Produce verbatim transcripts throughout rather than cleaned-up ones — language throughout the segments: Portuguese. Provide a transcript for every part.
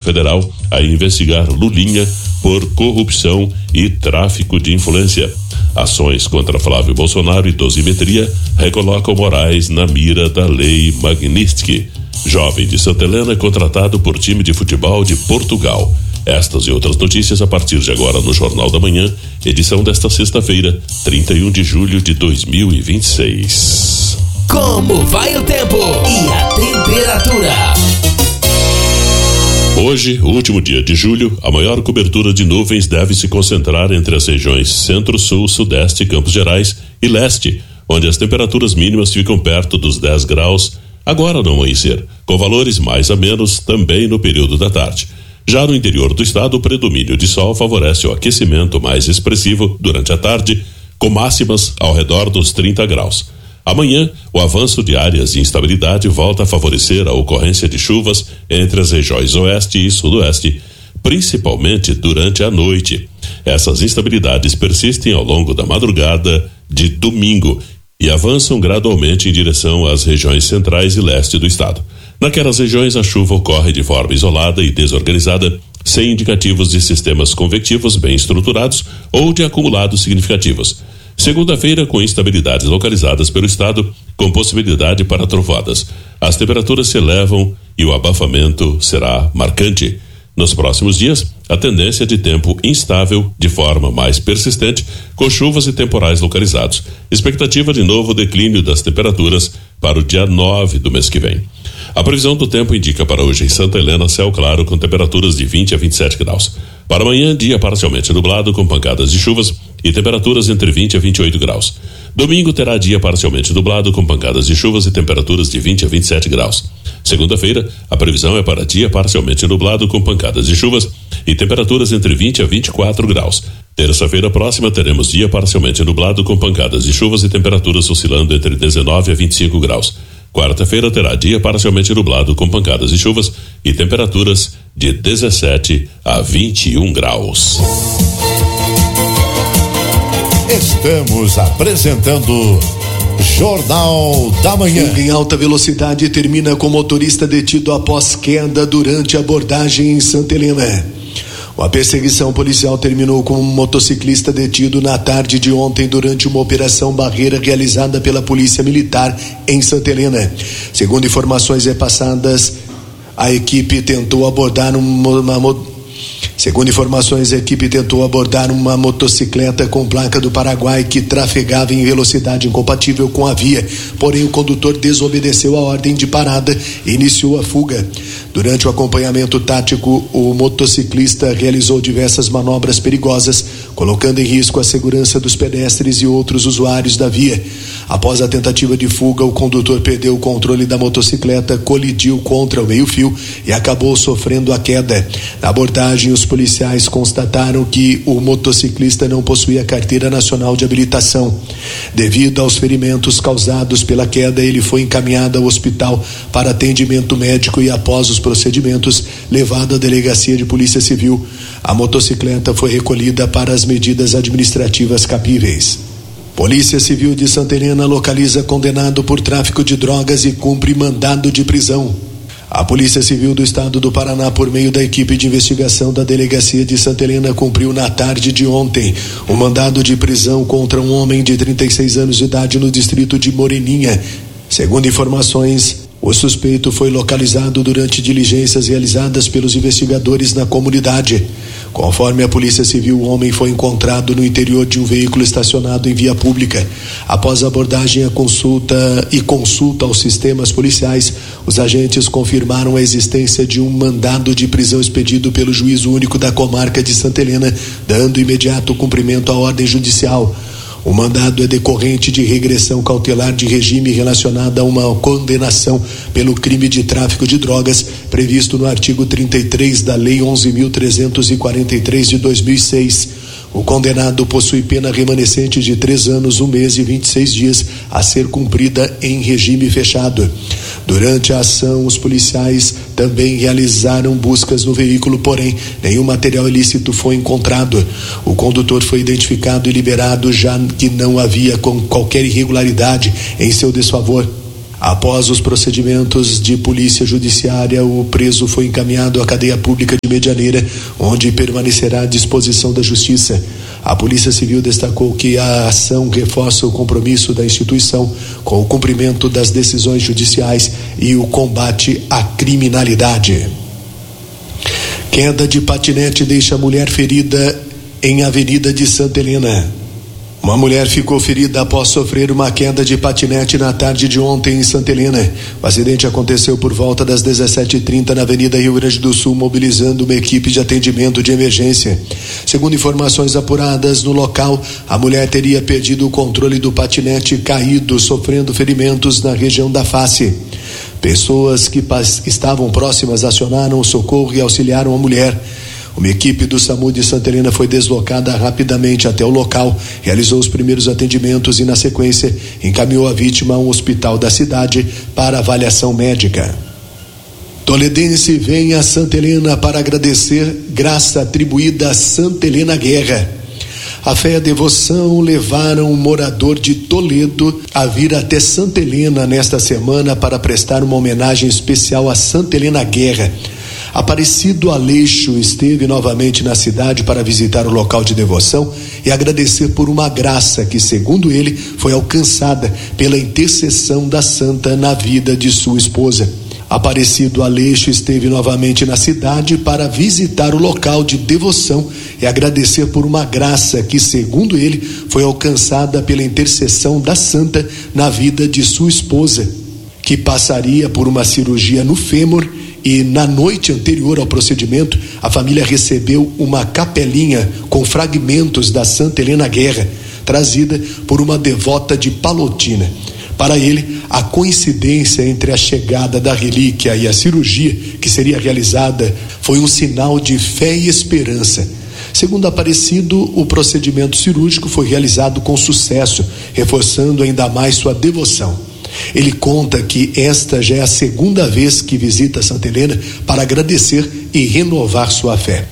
Federal a investigar Lulinha por corrupção e tráfico de influência. Ações contra Flávio Bolsonaro e dosimetria recolocam Moraes na mira da lei Magnitsky. Jovem de Santa Helena é contratado por time de futebol de Portugal. Estas e outras notícias a partir de agora no Jornal da Manhã, edição desta sexta-feira, trinta e um de julho de dois mil e vinte e seis. Como vai o tempo e a temperatura? Hoje, último dia de julho, a maior cobertura de nuvens deve se concentrar entre as regiões Centro-Sul, Sudeste, Campos Gerais e Leste, onde as temperaturas mínimas ficam perto dos dez graus agora no amanhecer, com valores mais a menos também no período da tarde. Já no interior do estado, o predomínio de sol favorece o aquecimento mais expressivo durante a tarde, com máximas ao redor dos trinta graus. Amanhã, o avanço de áreas de instabilidade volta a favorecer a ocorrência de chuvas entre as regiões oeste e sudoeste, principalmente durante a noite. Essas instabilidades persistem ao longo da madrugada de domingo e avançam gradualmente em direção às regiões centrais e leste do estado. Naquelas regiões, a chuva ocorre de forma isolada e desorganizada, sem indicativos de sistemas convectivos bem estruturados ou de acumulados significativos. Segunda-feira, com instabilidades localizadas pelo estado, com possibilidade para trovoadas. As temperaturas se elevam e o abafamento será marcante. Nos próximos dias, a tendência de tempo instável de forma mais persistente, com chuvas e temporais localizados. Expectativa de novo declínio das temperaturas para o dia nove do mês que vem. A previsão do tempo indica para hoje em Santa Helena céu claro com temperaturas de vinte a vinte e sete graus. Para amanhã, dia parcialmente nublado com pancadas de chuvas e temperaturas entre vinte a vinte e oito graus. Domingo terá dia parcialmente nublado com pancadas de chuvas e temperaturas de vinte a vinte e sete graus. Segunda-feira, a previsão é para dia parcialmente nublado com pancadas de chuvas e temperaturas entre vinte a vinte e quatro graus. Terça-feira próxima teremos dia parcialmente nublado com pancadas de chuvas e temperaturas oscilando entre dezenove a vinte e cinco graus. Quarta-feira terá dia parcialmente nublado com pancadas de chuvas e temperaturas de dezessete a vinte e um graus. Estamos apresentando Jornal da Manhã. Fuga em alta velocidade termina com motorista detido após queda durante abordagem em Santa Helena. A perseguição policial terminou com um motociclista detido na tarde de ontem durante uma operação barreira realizada pela Polícia Militar em Santa Helena. Segundo informações repassadas, a equipe tentou abordar uma, uma Segundo informações, a equipe tentou abordar uma motocicleta com placa do Paraguai que trafegava em velocidade incompatível com a via, porém o condutor desobedeceu a ordem de parada e iniciou a fuga. Durante o acompanhamento tático, o motociclista realizou diversas manobras perigosas, colocando em risco a segurança dos pedestres e outros usuários da via. Após a tentativa de fuga, o condutor perdeu o controle da motocicleta, colidiu contra o meio-fio e acabou sofrendo a queda. Na abordagem, os policiais constataram que o motociclista não possuía carteira nacional de habilitação. Devido aos ferimentos causados pela queda, ele foi encaminhado ao hospital para atendimento médico e, após os procedimentos, levado à delegacia de polícia civil. A motocicleta foi recolhida para as medidas administrativas cabíveis. Polícia Civil de Santa Helena localiza condenado por tráfico de drogas e cumpre mandado de prisão. A Polícia Civil do Estado do Paraná, por meio da equipe de investigação da Delegacia de Santa Helena, cumpriu na tarde de ontem um mandado de prisão contra um homem de trinta e seis anos de idade no distrito de Moreninha. Segundo informações, o suspeito foi localizado durante diligências realizadas pelos investigadores na comunidade. Conforme a Polícia Civil, o homem foi encontrado no interior de um veículo estacionado em via pública. Após a abordagem a consulta e consulta aos sistemas policiais, os agentes confirmaram a existência de um mandado de prisão expedido pelo Juízo Único da Comarca de Santa Helena, dando imediato cumprimento à ordem judicial. O mandado é decorrente de regressão cautelar de regime relacionada a uma condenação pelo crime de tráfico de drogas previsto no artigo trinta e três da Lei onze mil trezentos e quarenta e três de dois mil e seis. O condenado possui pena remanescente de três anos, um mês e vinte e seis dias a ser cumprida em regime fechado. Durante a ação, os policiais também realizaram buscas no veículo, porém nenhum material ilícito foi encontrado. O condutor foi identificado e liberado, já que não havia com qualquer irregularidade em seu desfavor. Após os procedimentos de polícia judiciária, o preso foi encaminhado à cadeia pública de Medianeira, onde permanecerá à disposição da Justiça. A Polícia Civil destacou que a ação reforça o compromisso da instituição com o cumprimento das decisões judiciais e o combate à criminalidade. Queda de patinete deixa mulher ferida em Avenida de Santa Helena. Uma mulher ficou ferida após sofrer uma queda de patinete na tarde de ontem em Santa Helena. O acidente aconteceu por volta das dezessete e trinta na Avenida Rio Grande do Sul, mobilizando uma equipe de atendimento de emergência. Segundo informações apuradas no local, a mulher teria perdido o controle do patinete e caído, sofrendo ferimentos na região da face. Pessoas que estavam próximas acionaram o socorro e auxiliaram a mulher. Uma equipe do SAMU de Santa Helena foi deslocada rapidamente até o local, realizou os primeiros atendimentos e, na sequência, encaminhou a vítima a um hospital da cidade para avaliação médica. Toledense vem a Santa Helena para agradecer graça atribuída a Santa Helena Guerra. A fé e a devoção levaram um morador de Toledo a vir até Santa Helena nesta semana para prestar uma homenagem especial a Santa Helena Guerra. Aparecido Aleixo esteve novamente na cidade para visitar o local de devoção e agradecer por uma graça que, segundo ele, foi alcançada pela intercessão da santa na vida de sua esposa. Aparecido Aleixo esteve novamente na cidade para visitar o local de devoção e agradecer por uma graça que, segundo ele, foi alcançada pela intercessão da santa na vida de sua esposa, que passaria por uma cirurgia no fêmur. E na noite anterior ao procedimento, a família recebeu uma capelinha com fragmentos da Santa Helena Guerra, trazida por uma devota de Palotina. Para ele, a coincidência entre a chegada da relíquia e a cirurgia que seria realizada foi um sinal de fé e esperança. Segundo Aparecido, o procedimento cirúrgico foi realizado com sucesso, reforçando ainda mais sua devoção. Ele conta que esta já é a segunda vez que visita Santa Helena para agradecer e renovar sua fé.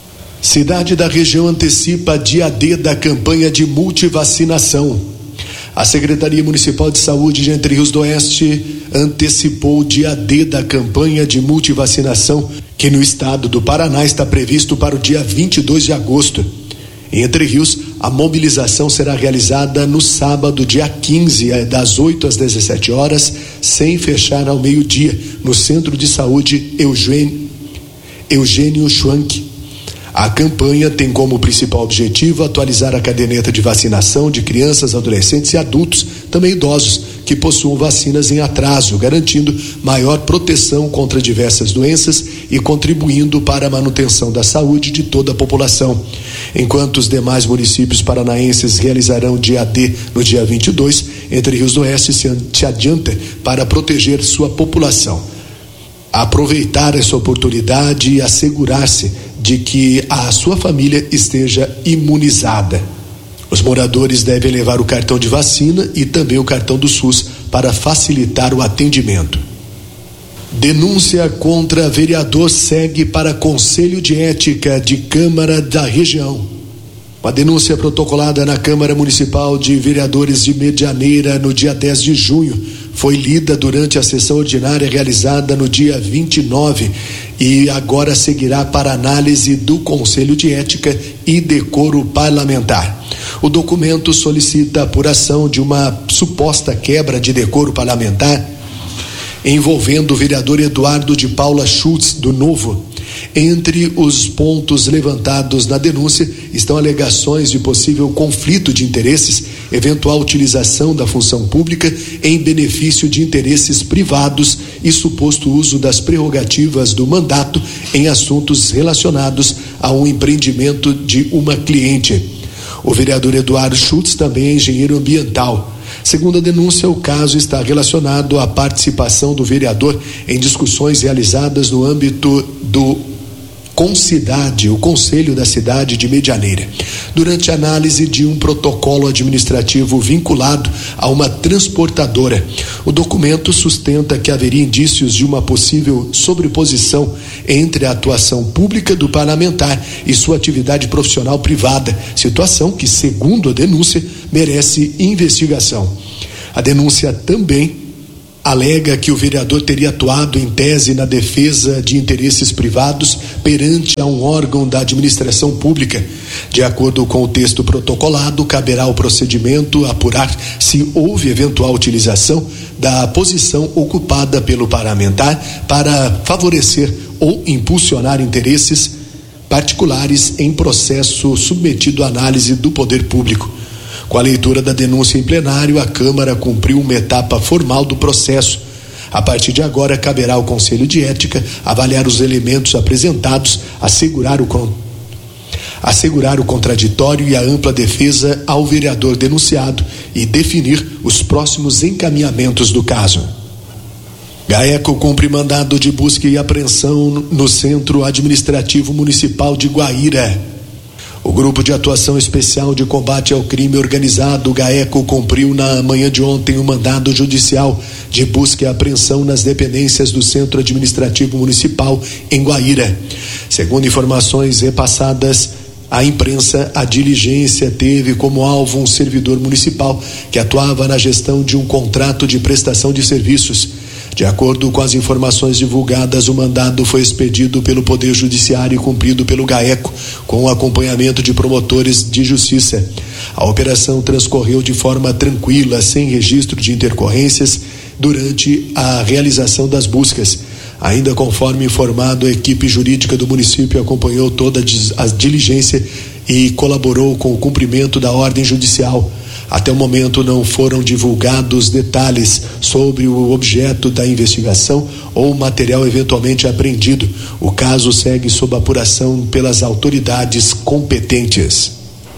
Cidade da região antecipa dia D da campanha de multivacinação. A Secretaria Municipal de Saúde de Entre Rios do Oeste antecipou o dia D da campanha de multivacinação, que no estado do Paraná está previsto para o dia vinte e dois de agosto. Em Entre Rios, a mobilização será realizada no sábado, dia quinze, das oito às dezessete horas, sem fechar ao meio-dia, no Centro de Saúde Eugênio, Eugênio Schwank. A campanha tem como principal objetivo atualizar a caderneta de vacinação de crianças, adolescentes e adultos, também idosos, que possuam vacinas em atraso, garantindo maior proteção contra diversas doenças e contribuindo para a manutenção da saúde de toda a população. Enquanto os demais municípios paranaenses realizarão dia D no dia vinte e dois, Entre Rios do Oeste se adianta para proteger sua população. Aproveitar essa oportunidade e assegurar-se de que a sua família esteja imunizada. Os moradores devem levar o cartão de vacina e também o cartão do SUS para facilitar o atendimento. Denúncia contra vereador segue para Conselho de Ética de Câmara da região. Uma denúncia protocolada na Câmara Municipal de Vereadores de Medianeira no dia dez de junho foi lida durante a sessão ordinária realizada no dia vinte e nove e agora seguirá para análise do Conselho de Ética e Decoro Parlamentar. O documento solicita a apuração de uma suposta quebra de decoro parlamentar envolvendo o vereador Eduardo de Paula Schultz, do Novo. Entre os pontos levantados na denúncia estão alegações de possível conflito de interesses, eventual utilização da função pública em benefício de interesses privados e suposto uso das prerrogativas do mandato em assuntos relacionados a um empreendimento de uma cliente. O vereador Eduardo Schultz também é engenheiro ambiental. Segundo a denúncia, o caso está relacionado à participação do vereador em discussões realizadas no âmbito do Concidade, o Conselho da Cidade de Medianeira, durante a análise de um protocolo administrativo vinculado a uma transportadora. O documento sustenta que haveria indícios de uma possível sobreposição entre a atuação pública do parlamentar e sua atividade profissional privada, situação que, segundo a denúncia, merece investigação. A denúncia também alega que o vereador teria atuado em tese na defesa de interesses privados perante a um órgão da administração pública. De acordo com o texto protocolado, caberá ao procedimento apurar se houve eventual utilização da posição ocupada pelo parlamentar para favorecer ou impulsionar interesses particulares em processo submetido à análise do poder público. Com a leitura da denúncia em plenário, a Câmara cumpriu uma etapa formal do processo. A partir de agora, caberá ao Conselho de Ética avaliar os elementos apresentados, assegurar o, assegurar o contraditório e a ampla defesa ao vereador denunciado e definir os próximos encaminhamentos do caso. GAECO cumpre mandado de busca e apreensão no Centro Administrativo Municipal de Guaíra. O Grupo de Atuação Especial de Combate ao Crime Organizado, GAECO, cumpriu na manhã de ontem um mandado judicial de busca e apreensão nas dependências do Centro Administrativo Municipal em Guaíra. Segundo informações repassadas à imprensa, a diligência teve como alvo um servidor municipal que atuava na gestão de um contrato de prestação de serviços. De acordo com as informações divulgadas, o mandado foi expedido pelo Poder Judiciário e cumprido pelo GAECO, com o acompanhamento de promotores de justiça. A operação transcorreu de forma tranquila, sem registro de intercorrências, durante a realização das buscas. Ainda conforme informado, a equipe jurídica do município acompanhou toda a diligência e colaborou com o cumprimento da ordem judicial. Até o momento não foram divulgados detalhes sobre o objeto da investigação ou o material eventualmente apreendido. O caso segue sob apuração pelas autoridades competentes.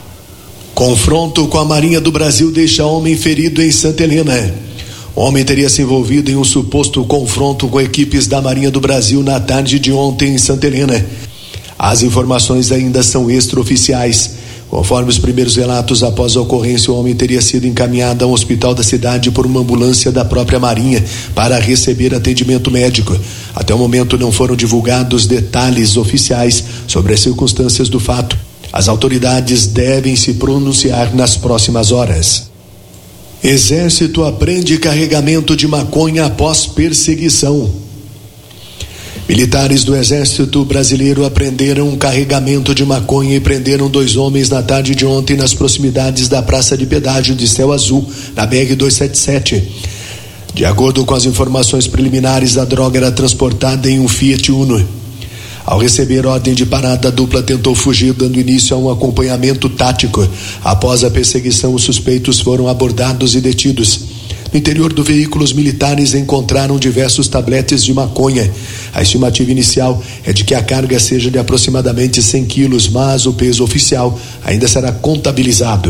Confronto com a Marinha do Brasil deixa homem ferido em Santa Helena. O homem teria se envolvido em um suposto confronto com equipes da Marinha do Brasil na tarde de ontem em Santa Helena. As informações ainda são extraoficiais. Conforme os primeiros relatos, após a ocorrência, o homem teria sido encaminhado a um hospital da cidade por uma ambulância da própria Marinha para receber atendimento médico. Até o momento não foram divulgados detalhes oficiais sobre as circunstâncias do fato. As autoridades devem se pronunciar nas próximas horas. Exército apreende carregamento de maconha após perseguição. Militares do Exército Brasileiro apreenderam um carregamento de maconha e prenderam dois homens na tarde de ontem nas proximidades da Praça de Pedágio de Céu Azul, na B R duzentos e setenta e sete. De acordo com as informações preliminares, a droga era transportada em um Fiat Uno. Ao receber ordem de parada, a dupla tentou fugir, dando início a um acompanhamento tático. Após a perseguição, os suspeitos foram abordados e detidos. No interior do veículo, os militares encontraram diversos tabletes de maconha. A estimativa inicial é de que a carga seja de aproximadamente cem quilos, mas o peso oficial ainda será contabilizado.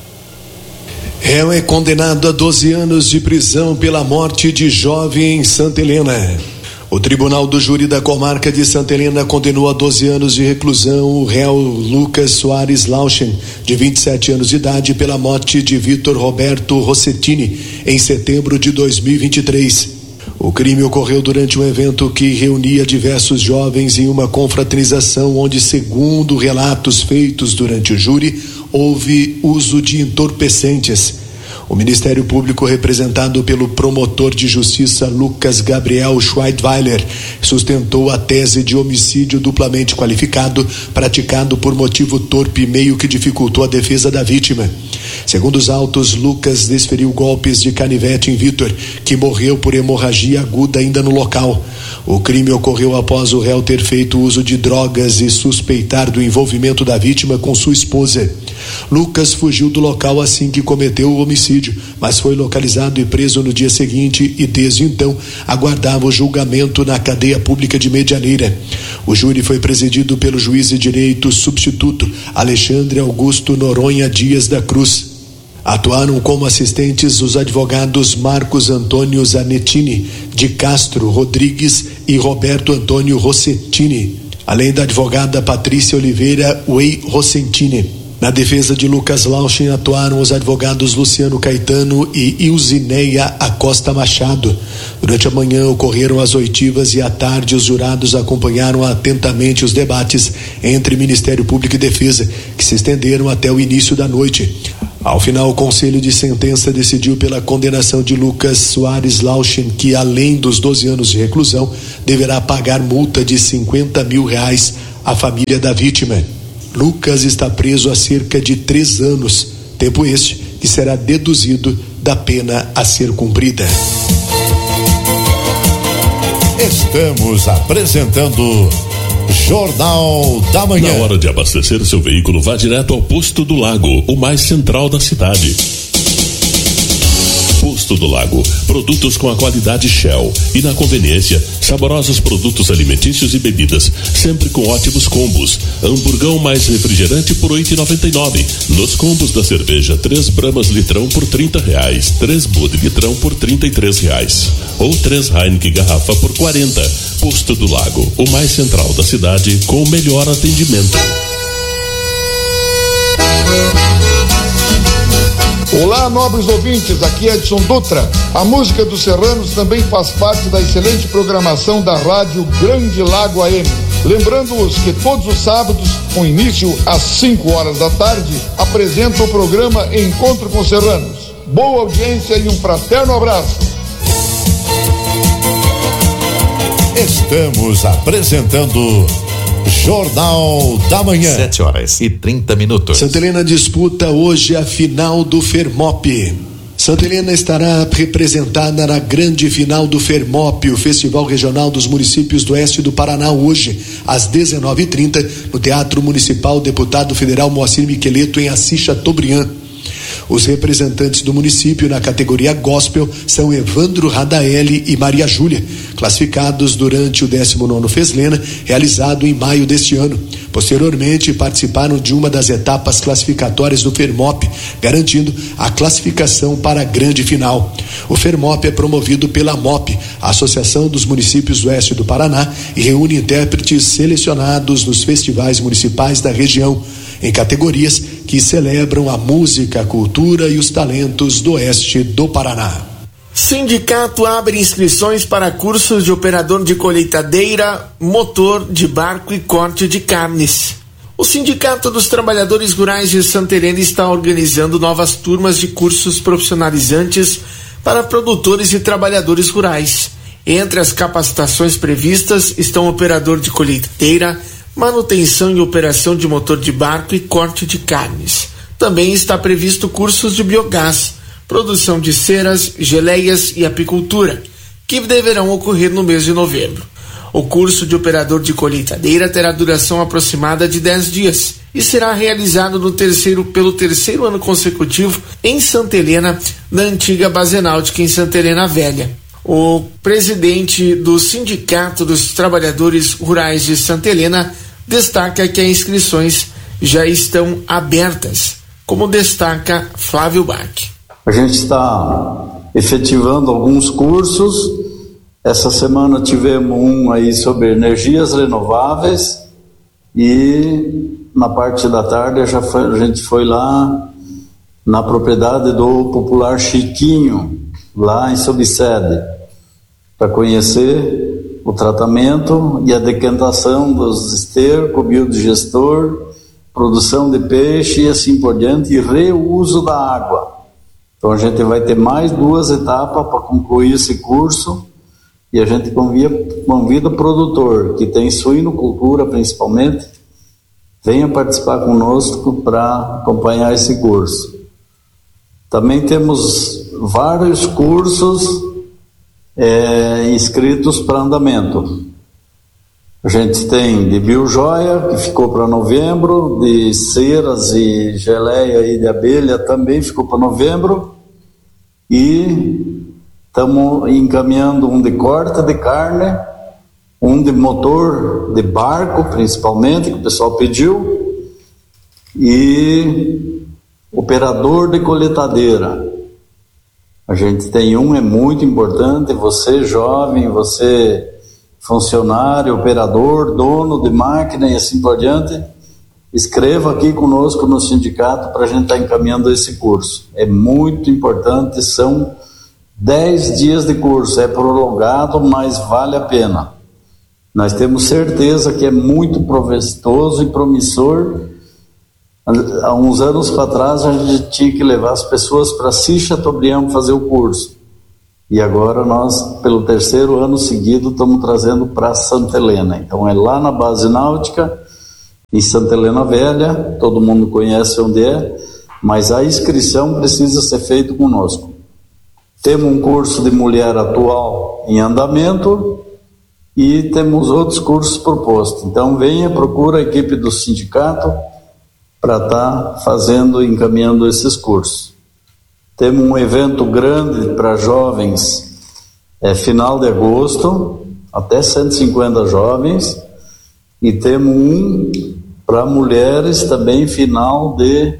Réu é condenado a doze anos de prisão pela morte de jovem em Santa Helena. O Tribunal do Júri da Comarca de Santa Helena condenou a doze anos de reclusão o réu Lucas Soares Lauchen, de vinte e sete anos de idade, pela morte de Vitor Roberto Rossettini em setembro de dois mil e vinte e três. O crime ocorreu durante um evento que reunia diversos jovens em uma confraternização onde, segundo relatos feitos durante o júri, houve uso de entorpecentes. O Ministério Público, representado pelo promotor de justiça Lucas Gabriel Schweidweiler, sustentou a tese de homicídio duplamente qualificado, praticado por motivo torpe, meio que dificultou a defesa da vítima. Segundo os autos, Lucas desferiu golpes de canivete em Vitor, que morreu por hemorragia aguda ainda no local. O crime ocorreu após o réu ter feito uso de drogas e suspeitar do envolvimento da vítima com sua esposa. Lucas fugiu do local assim que cometeu o homicídio, mas foi localizado e preso no dia seguinte e desde então aguardava o julgamento na cadeia pública de Medianeira. O júri foi presidido pelo juiz de direito substituto Alexandre Augusto Noronha Dias da Cruz. Atuaram como assistentes os advogados Marcos Antônio Zanettini de Castro Rodrigues e Roberto Antônio Rossettini, além da advogada Patrícia Oliveira Wei Rossettini. Na defesa de Lucas Lauchen atuaram os advogados Luciano Caetano e Ilzineia Acosta Machado. Durante a manhã ocorreram as oitivas e à tarde os jurados acompanharam atentamente os debates entre Ministério Público e Defesa, que se estenderam até o início da noite. Ao final, o Conselho de Sentença decidiu pela condenação de Lucas Soares Lauchen, que além dos doze anos de reclusão, deverá pagar multa de cinquenta mil reais à família da vítima. Lucas está preso há cerca de três anos, tempo este que será deduzido da pena a ser cumprida. Estamos apresentando Jornal da Manhã. Na hora de abastecer seu veículo, vá direto ao Posto do Lago, o mais central da cidade. Posto do Lago, produtos com a qualidade Shell e na conveniência, saborosos produtos alimentícios e bebidas, sempre com ótimos combos. Hamburgão mais refrigerante por oito reais e noventa e nove centavos. Nos combos da cerveja, três Bramas litrão por trinta reais, três Bud litrão por trinta e três reais ou três Heineken garrafa por quarenta. Posto do Lago, o mais central da cidade com o melhor atendimento. Olá, nobres ouvintes, aqui é Edson Dutra. A música dos Serranos também faz parte da excelente programação da rádio Grande Lago A M. Lembrando-os que todos os sábados, com início às cinco horas da tarde, apresenta o programa Encontro com Serranos. Boa audiência e um fraterno abraço. Estamos apresentando Jornal da Manhã. Sete horas e trinta minutos. Santa Helena disputa hoje a final do Fermop. Santa Helena estará representada na grande final do Fermop, o Festival Regional dos Municípios do Oeste do Paraná, hoje, às dezenove e trinta, no Teatro Municipal Deputado Federal Moacir Miqueleto, em Assis Chateaubriand. Os representantes do município na categoria Gospel são Evandro Radaeli e Maria Júlia, classificados durante o décimo nono Feslena, realizado em maio deste ano. Posteriormente, participaram de uma das etapas classificatórias do Fermop, garantindo a classificação para a grande final. O Fermop é promovido pela M O P, a Associação dos Municípios do Oeste do Paraná, e reúne intérpretes selecionados nos festivais municipais da região, em categorias que celebram a música, a cultura e os talentos do oeste do Paraná. Sindicato abre inscrições para cursos de operador de colheitadeira, motor de barco e corte de carnes. O Sindicato dos Trabalhadores Rurais de Santa Helena está organizando novas turmas de cursos profissionalizantes para produtores e trabalhadores rurais. Entre as capacitações previstas estão operador de colheitadeira, manutenção e operação de motor de barco e corte de carnes. Também está previsto cursos de biogás, produção de ceras, geleias e apicultura, que deverão ocorrer no mês de novembro. O curso de operador de colheitadeira terá duração aproximada de dez dias e será realizado no terceiro, pelo terceiro ano consecutivo em Santa Helena, na antiga base náutica em Santa Helena Velha. O presidente do Sindicato dos Trabalhadores Rurais de Santa Helena destaca que as inscrições já estão abertas, como destaca Flávio Bach. A gente está efetivando alguns cursos. Essa semana tivemos um aí sobre energias renováveis e na parte da tarde já foi, a gente foi lá na propriedade do popular Chiquinho, lá em Subsede, para conhecer o tratamento e a decantação dos esterco, biodigestor, produção de peixe e assim por diante, e reuso da água. Então a gente vai ter mais duas etapas para concluir esse curso e a gente convida, convida o produtor que tem suinocultura principalmente, venha participar conosco para acompanhar esse curso. Também temos vários cursos É, inscritos para andamento. A gente tem de biojoia, que ficou para novembro, de ceras e geleia e de abelha também ficou para novembro, e estamos encaminhando um de corte de carne, um de motor de barco principalmente, que o pessoal pediu, e operador de colheitadeira. A gente tem um, é muito importante, você jovem, você funcionário, operador, dono de máquina e assim por diante, escreva aqui conosco no sindicato para a gente estar tá encaminhando esse curso. É muito importante, são dez dias de curso, é prolongado, mas vale a pena. Nós temos certeza que é muito proveitoso e promissor Há uns anos para trás a gente tinha que levar as pessoas para Assis Chateaubriand fazer o curso. E agora nós, pelo terceiro ano seguido, estamos trazendo para Santa Helena. Então é lá na base náutica, em Santa Helena Velha, todo mundo conhece onde é, mas a inscrição precisa ser feita conosco. Temos um curso de mulher atual em andamento e temos outros cursos propostos. Então venha, procura a equipe do sindicato para estar fazendo, encaminhando esses cursos. Temos um evento grande para jovens, é final de agosto, até cento e cinquenta jovens, e temos um para mulheres também final de,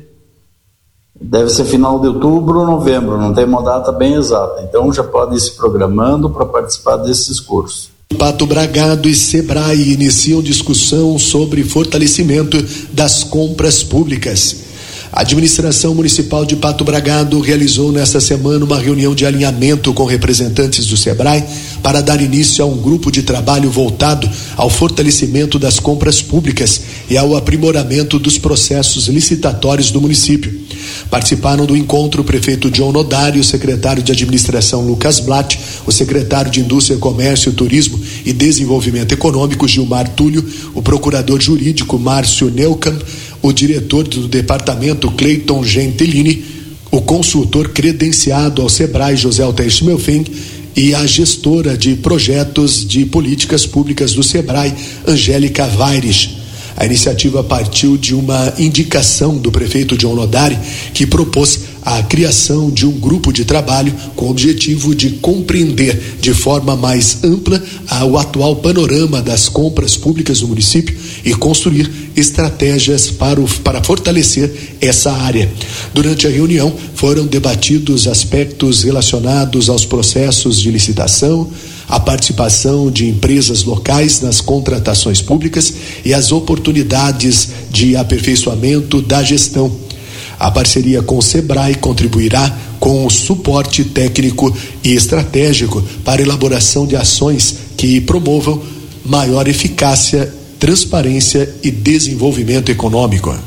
deve ser final de outubro ou novembro, não tem uma data bem exata, então já pode ir se programando para participar desses cursos. Pato Bragado e Sebrae iniciam discussão sobre fortalecimento das compras públicas. A administração municipal de Pato Bragado realizou nesta semana uma reunião de alinhamento com representantes do Sebrae para dar início a um grupo de trabalho voltado ao fortalecimento das compras públicas e ao aprimoramento dos processos licitatórios do município. Participaram do encontro o prefeito John Nodari, o secretário de administração Lucas Blatt, o secretário de Indústria, Comércio, Turismo e Desenvolvimento Econômico Gilmar Túlio, o procurador jurídico Márcio Neukamp, o diretor do departamento Cleiton Gentilini, o consultor credenciado ao Sebrae José Altair Schmelfing e a gestora de projetos de políticas públicas do Sebrae Angélica Vaires. A iniciativa partiu de uma indicação do prefeito John Nodari, que propôs a criação de um grupo de trabalho com o objetivo de compreender de forma mais ampla o atual panorama das compras públicas do município e construir estratégias para, o, para fortalecer essa área. Durante a reunião foram debatidos aspectos relacionados aos processos de licitação, a participação de empresas locais nas contratações públicas e as oportunidades de aperfeiçoamento da gestão. A parceria com o Sebrae contribuirá com o suporte técnico e estratégico para a elaboração de ações que promovam maior eficácia, transparência e desenvolvimento econômico.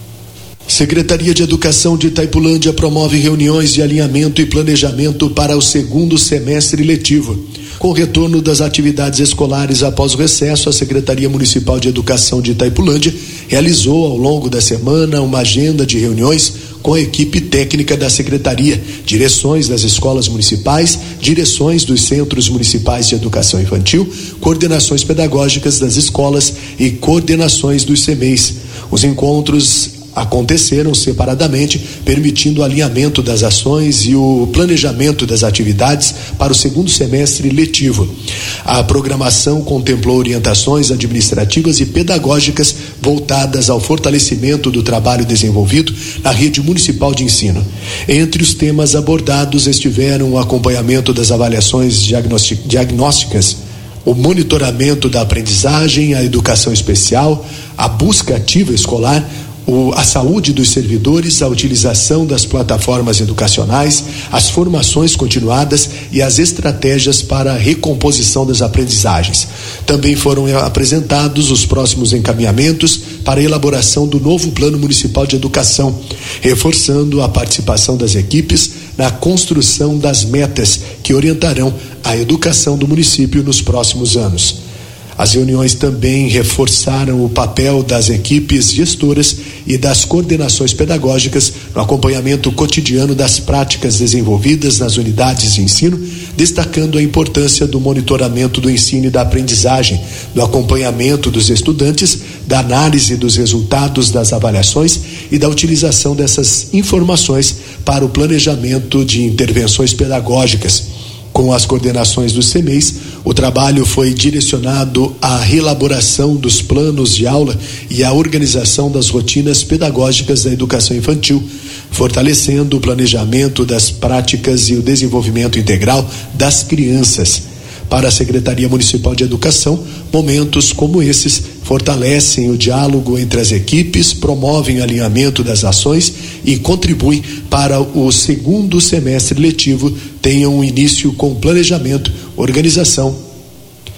Secretaria de Educação de Itaipulândia promove reuniões de alinhamento e planejamento para o segundo semestre letivo. Com o retorno das atividades escolares após o recesso, a Secretaria Municipal de Educação de Itaipulândia realizou ao longo da semana uma agenda de reuniões com a equipe técnica da Secretaria, direções das escolas municipais, direções dos centros municipais de educação infantil, coordenações pedagógicas das escolas e coordenações dos C M E Is. Os encontros aconteceram separadamente, permitindo o alinhamento das ações e o planejamento das atividades para o segundo semestre letivo. A programação contemplou orientações administrativas e pedagógicas voltadas ao fortalecimento do trabalho desenvolvido na rede municipal de ensino. Entre os temas abordados estiveram o acompanhamento das avaliações diagnósticas, o monitoramento da aprendizagem, a educação especial, a busca ativa escolar, O, a saúde dos servidores, a utilização das plataformas educacionais, as formações continuadas e as estratégias para a recomposição das aprendizagens. Também foram apresentados os próximos encaminhamentos para a elaboração do novo Plano Municipal de Educação, reforçando a participação das equipes na construção das metas que orientarão a educação do município nos próximos anos. As reuniões também reforçaram o papel das equipes gestoras e das coordenações pedagógicas no acompanhamento cotidiano das práticas desenvolvidas nas unidades de ensino, destacando a importância do monitoramento do ensino e da aprendizagem, do acompanhamento dos estudantes, da análise dos resultados das avaliações e da utilização dessas informações para o planejamento de intervenções pedagógicas. Com as coordenações dos C M E Is, o trabalho foi direcionado à reelaboração dos planos de aula e à organização das rotinas pedagógicas da educação infantil, fortalecendo o planejamento das práticas e o desenvolvimento integral das crianças. Para a Secretaria Municipal de Educação, momentos como esses fortalecem o diálogo entre as equipes, promovem o alinhamento das ações e contribuem para o segundo semestre letivo tenha um início com planejamento, organização,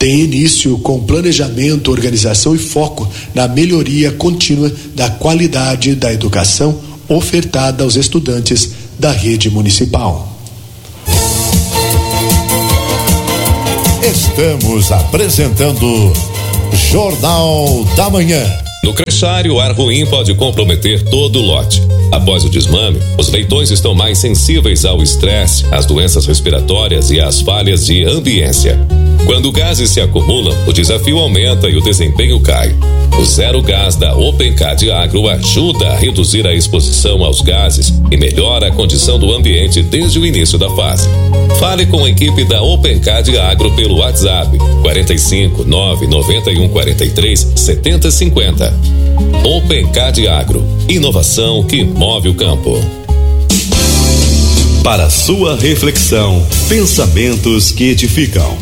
tem início com planejamento, organização e foco na melhoria contínua da qualidade da educação ofertada aos estudantes da rede municipal. Estamos apresentando Jornal da Manhã. No crecheiro, o ar ruim pode comprometer todo o lote. Após o desmame, os leitões estão mais sensíveis ao estresse, às doenças respiratórias e às falhas de ambiência. Quando gases se acumulam, o desafio aumenta e o desempenho cai. O Zero Gás da Opencad Agro ajuda a reduzir a exposição aos gases e melhora a condição do ambiente desde o início da fase. Fale com a equipe da Opencad Agro pelo WhatsApp quarenta e cinco, nove noventa e um, quarenta e três, setenta e cinquenta. Opencad Agro, inovação que move o campo. Para sua reflexão, pensamentos que edificam.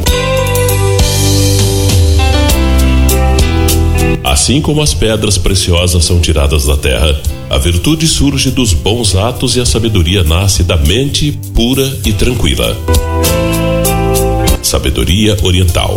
Assim como as pedras preciosas são tiradas da terra, a virtude surge dos bons atos e a sabedoria nasce da mente pura e tranquila. Sabedoria Oriental.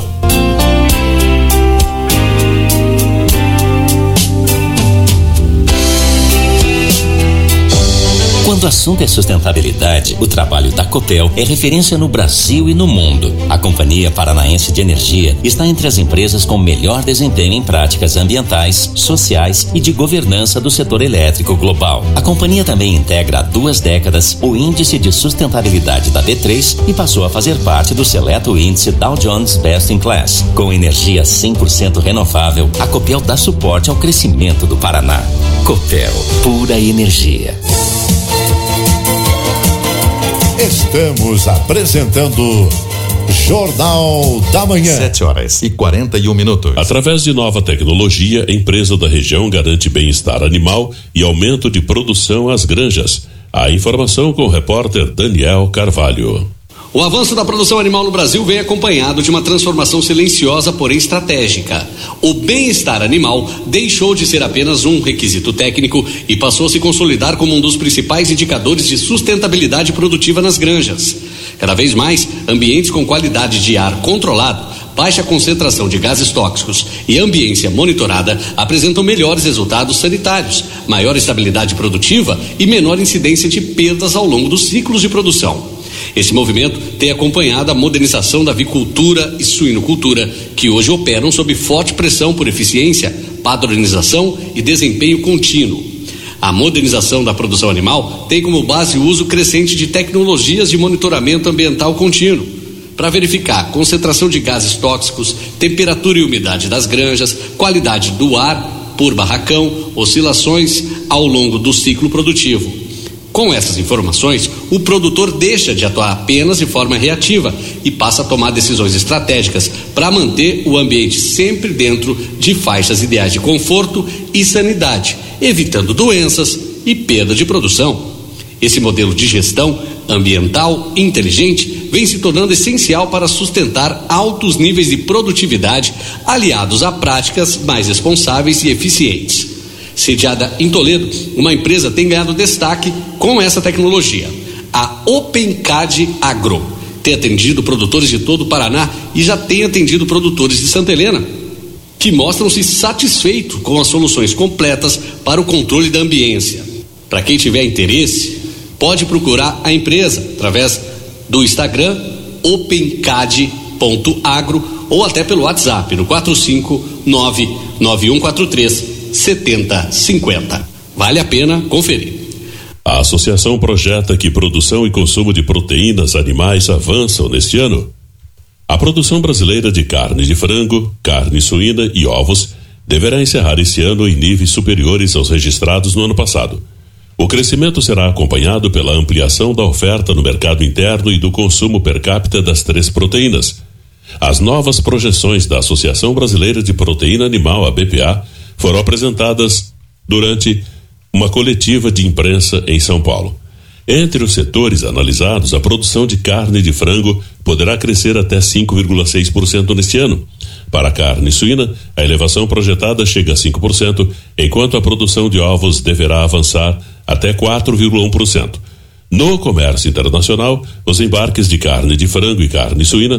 Quando o assunto é sustentabilidade, o trabalho da Copel é referência no Brasil e no mundo. A Companhia Paranaense de Energia está entre as empresas com melhor desempenho em práticas ambientais, sociais e de governança do setor elétrico global. A companhia também integra há duas décadas o Índice de Sustentabilidade da B três e passou a fazer parte do seleto índice Dow Jones Best in Class. Com energia cem por cento renovável, a Copel dá suporte ao crescimento do Paraná. Copel, pura energia. Estamos apresentando Jornal da Manhã. Sete horas e quarenta e um minutos. Através de nova tecnologia, a empresa da região garante bem-estar animal e aumento de produção às granjas. A informação com o repórter Daniel Carvalho. O avanço da produção animal no Brasil vem acompanhado de uma transformação silenciosa, porém estratégica. O bem-estar animal deixou de ser apenas um requisito técnico e passou a se consolidar como um dos principais indicadores de sustentabilidade produtiva nas granjas. Cada vez mais, ambientes com qualidade de ar controlado, baixa concentração de gases tóxicos e ambiência monitorada apresentam melhores resultados sanitários, maior estabilidade produtiva e menor incidência de perdas ao longo dos ciclos de produção. Esse movimento tem acompanhado a modernização da avicultura e suinocultura, que hoje operam sob forte pressão por eficiência, padronização e desempenho contínuo. A modernização da produção animal tem como base o uso crescente de tecnologias de monitoramento ambiental contínuo, para verificar concentração de gases tóxicos, temperatura e umidade das granjas, qualidade do ar por barracão, oscilações ao longo do ciclo produtivo. Com essas informações, o produtor deixa de atuar apenas de forma reativa e passa a tomar decisões estratégicas para manter o ambiente sempre dentro de faixas ideais de conforto e sanidade, evitando doenças e perda de produção. Esse modelo de gestão ambiental inteligente vem se tornando essencial para sustentar altos níveis de produtividade aliados a práticas mais responsáveis e eficientes. Sediada em Toledo, uma empresa tem ganhado destaque com essa tecnologia. A Opencad Agro tem atendido produtores de todo o Paraná e já tem atendido produtores de Santa Helena, que mostram-se satisfeitos com as soluções completas para o controle da ambiência. Para quem tiver interesse, pode procurar a empresa através do Instagram opencad ponto agro ou até pelo WhatsApp no quatro cinco nove nove um quatro três setenta cinquenta. Vale a pena conferir. A associação projeta que produção e consumo de proteínas animais avançam neste ano. A produção brasileira de carne de frango, carne suína e ovos deverá encerrar esse ano em níveis superiores aos registrados no ano passado. O crescimento será acompanhado pela ampliação da oferta no mercado interno e do consumo per capita das três proteínas. As novas projeções da Associação Brasileira de Proteína Animal, a B P A, foram apresentadas durante uma coletiva de imprensa em São Paulo. Entre os setores analisados, a produção de carne de frango poderá crescer até cinco vírgula seis por cento neste ano. Para a carne suína, a elevação projetada chega a cinco por cento, enquanto a produção de ovos deverá avançar até quatro vírgula um por cento. No comércio internacional, os embarques de carne de frango e carne suína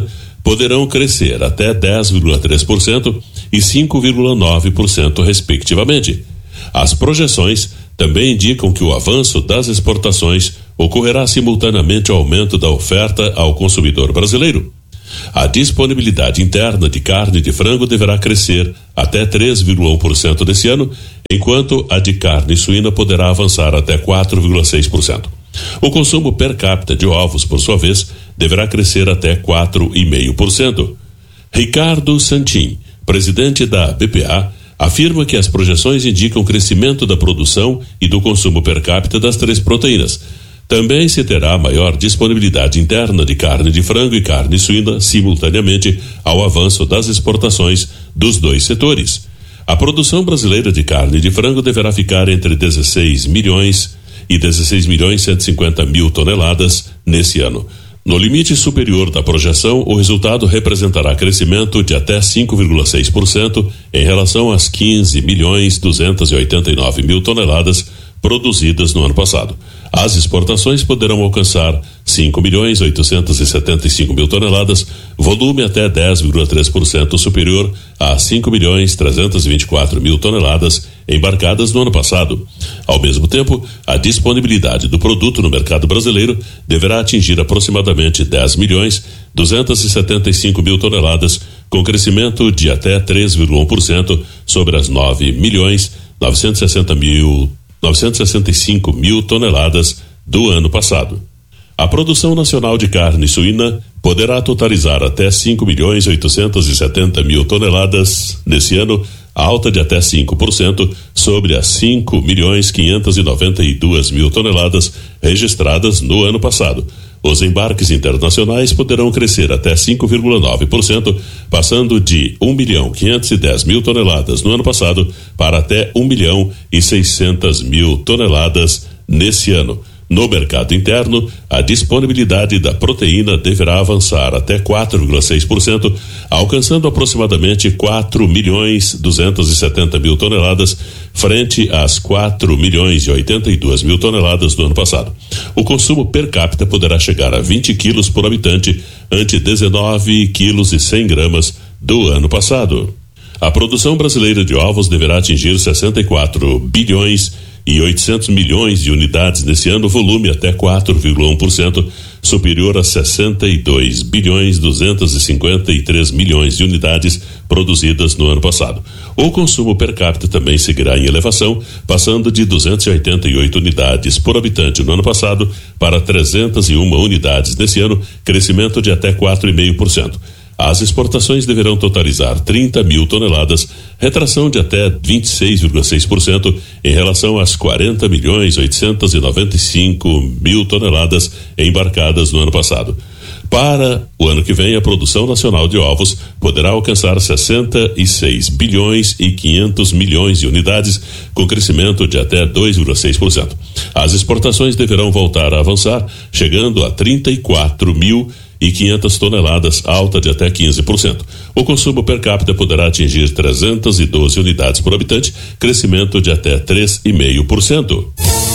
poderão crescer até dez vírgula três por cento e cinco vírgula nove por cento, respectivamente. As projeções também indicam que o avanço das exportações ocorrerá simultaneamente ao aumento da oferta ao consumidor brasileiro. A disponibilidade interna de carne de frango deverá crescer até três vírgula um por cento desse ano, enquanto a de carne suína poderá avançar até quatro vírgula seis por cento. O consumo per capita de ovos, por sua vez, deverá crescer até quatro vírgula cinco por cento. Ricardo Santin, presidente da B P A, afirma que as projeções indicam crescimento da produção e do consumo per capita das três proteínas. Também se terá maior disponibilidade interna de carne de frango e carne suína simultaneamente ao avanço das exportações dos dois setores. A produção brasileira de carne de frango deverá ficar entre dezesseis milhões e dezesseis milhões cento e cinquenta mil toneladas nesse ano. No limite superior da projeção, o resultado representará crescimento de até cinco vírgula seis por cento em relação às quinze milhões duzentos e oitenta e nove mil toneladas produzidas no ano passado. As exportações poderão alcançar cinco milhões oitocentos e setenta e cinco mil toneladas, volume até dez vírgula três por cento superior a cinco milhões trezentos e vinte e quatro mil toneladas embarcadas no ano passado. Ao mesmo tempo, a disponibilidade do produto no mercado brasileiro deverá atingir aproximadamente dez milhões duzentos e setenta e cinco mil toneladas, com crescimento de até três vírgula um por cento sobre as nove milhões novecentos e sessenta mil novecentos e sessenta e cinco mil toneladas do ano passado. A produção nacional de carne suína poderá totalizar até cinco milhões oitocentos e setenta mil toneladas nesse ano, alta de até cinco por cento sobre as cinco milhões quinhentos e noventa e duas mil toneladas registradas no ano passado. Os embarques internacionais poderão crescer até cinco vírgula nove por cento, passando de um milhão quinhentos e dez mil toneladas no ano passado para até um milhão e seiscentos mil toneladas nesse ano. No mercado interno, a disponibilidade da proteína deverá avançar até quatro vírgula seis por cento, alcançando aproximadamente quatro milhões duzentos e setenta mil toneladas, frente às quatro milhões e oitenta e duas mil toneladas do ano passado. O consumo per capita poderá chegar a vinte quilos por habitante, ante dezenove quilos e cem gramas do ano passado. A produção brasileira de ovos deverá atingir sessenta e quatro bilhões e oitocentos milhões de unidades nesse ano, volume até quatro vírgula um por cento superior a sessenta e dois bilhões duzentos e cinquenta e três milhões de unidades produzidas no ano passado. O consumo per capita também seguirá em elevação, passando de duzentos e oitenta e oito unidades por habitante no ano passado para trezentas e uma unidades nesse ano, crescimento de até quatro vírgula cinco por cento. As exportações deverão totalizar trinta mil toneladas, retração de até vinte e seis vírgula seis por cento em relação às quarenta milhões oitocentos e noventa e cinco mil toneladas embarcadas no ano passado. Para o ano que vem, a produção nacional de ovos poderá alcançar sessenta e seis bilhões e quinhentos milhões de unidades, com crescimento de até dois vírgula seis por cento. As exportações deverão voltar a avançar, chegando a trinta e quatro mil e quinhentas toneladas, alta de até quinze por cento. O consumo per capita poderá atingir trezentas e doze unidades por habitante, crescimento de até três vírgula cinco por cento.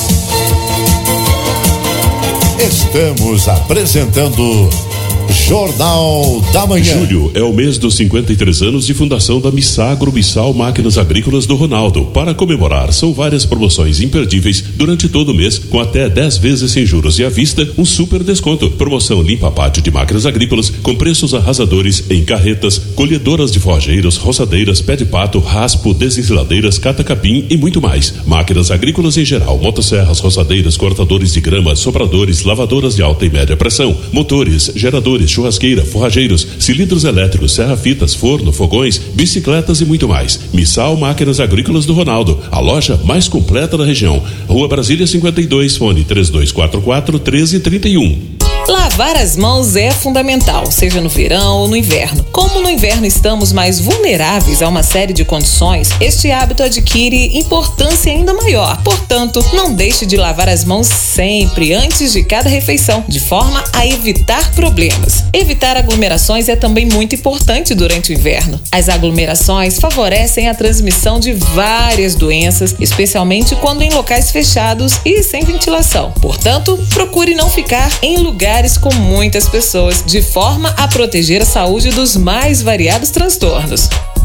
Estamos apresentando Jornal da Manhã. Julho é o mês dos cinquenta e três anos de fundação da Missagro Missal Máquinas Agrícolas do Ronaldo. Para comemorar, são várias promoções imperdíveis durante todo o mês, com até dez vezes sem juros e à vista, um super desconto. Promoção Limpa Pátio de Máquinas Agrícolas, com preços arrasadores em carretas, colhedoras de forjeiros, roçadeiras, pé de pato, raspo, desensiladeiras, cata-capim e muito mais. Máquinas agrícolas em geral, motosserras, roçadeiras, cortadores de grama, sopradores, lavadoras de alta e média pressão, motores, geradores, churrasqueira, forrageiros, cilindros elétricos, serra-fitas, forno, fogões, bicicletas e muito mais. Missal Máquinas Agrícolas do Ronaldo, a loja mais completa da região. Rua Brasília cinquenta e dois, fone três dois quatro quatro, um três três um. Lavar as mãos é fundamental, seja no verão ou no inverno. Como no inverno estamos mais vulneráveis a uma série de condições, este hábito adquire importância ainda maior. Portanto, não deixe de lavar as mãos sempre antes de cada refeição, de forma a evitar problemas. Evitar aglomerações é também muito importante durante o inverno. As aglomerações favorecem a transmissão de várias doenças, especialmente quando em locais fechados e sem ventilação. Portanto, procure não ficar em lugares lugares com muitas pessoas, de forma a proteger a saúde dos mais variados transtornos.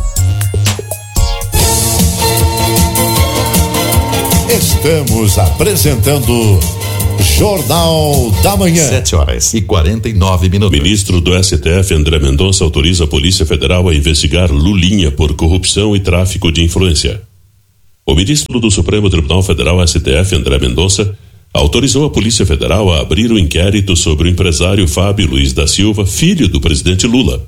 Estamos apresentando Jornal da Manhã. Sete horas e quarenta e nove minutos. Ministro do S T F, André Mendonça, autoriza a Polícia Federal a investigar Lulinha por corrupção e tráfico de influência. O ministro do Supremo Tribunal Federal, S T F, André Mendonça, autorizou a Polícia Federal a abrir um inquérito sobre o empresário Fábio Luiz da Silva, filho do presidente Lula.